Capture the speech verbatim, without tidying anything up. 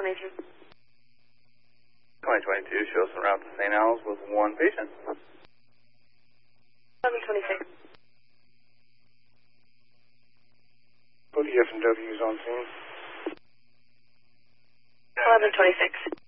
twenty-two. twenty twenty-two shows en route to Saint Al's with one patient. eleven twenty-six. Both the F and W's on scene. eleven twenty-six.